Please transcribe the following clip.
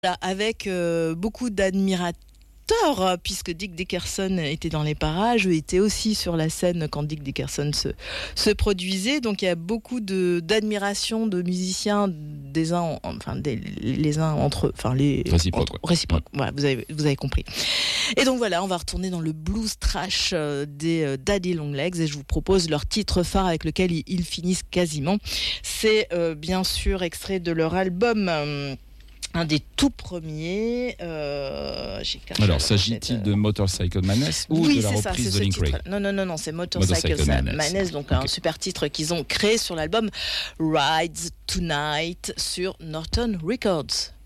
Voilà, avec beaucoup d'admirateurs, puisque Dick Dickerson était dans les parages, eux étaient aussi sur la scène quand Dick Dickerson se produisait. Donc il y a beaucoup d'admiration de musiciens, des uns, les uns entre eux, réciproques. Voilà, vous avez compris. Et donc voilà, on va retourner dans le blues trash des Daddy Long Legs, et je vous propose leur titre phare avec lequel ils finissent quasiment. C'est bien sûr extrait de leur album. Un des tout premiers. Alors, s'agit-il de Motorcycle Madness ou de la reprise de Link Wray? Non, c'est Motorcycle Madness, donc un super titre qu'ils ont créé sur l'album Rides Tonight sur Norton Records.